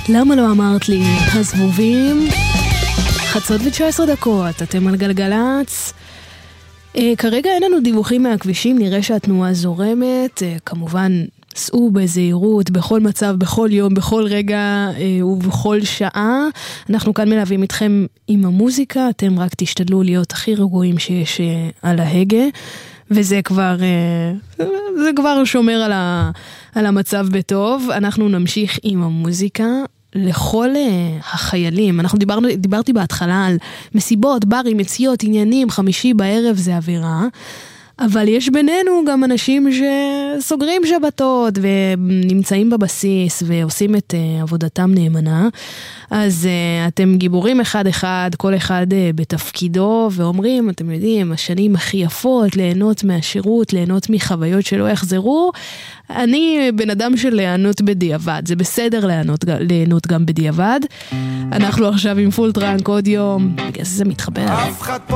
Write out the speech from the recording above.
למה לא אמרת לי? הזבובים, 1:19, אתם על גלגלץ. כרגע אין לנו דיווחים מהכבישים, נראה שהתנועה זורמת, כמובן סעו בזהירות, בכל מצב, בכל יום, בכל רגע ובכל שעה. אנחנו כאן מלווים אתכם עם המוזיקה, אתם רק תשתדלו להיות הכי רגועים שיש על ההגה, וזה כבר שומר על המצב בטוב. אנחנו נמשיך עם המוזיקה. לכל החיילים, דיברתי בהתחלה על מסיבות, ברים, יציאות, עניינים, חמישי בערב זה אווירה, אבל יש בינינו גם אנשים שסוגרים שבתות ונמצאים בבסיס ועושים את עבודתם נאמנה. אז אתם גיבורים אחד, כל אחד בתפקידו, ואומרים, אתם יודעים, השנים הכי יפות, ליהנות מהשירות, ליהנות מחוויות שלא יחזרו. אני בן אדם של ליהנות בדיעבד, זה בסדר ליהנות גם בדיעבד. אנחנו עכשיו עם פול טראנק עוד יום, בגלל זה מתחבר.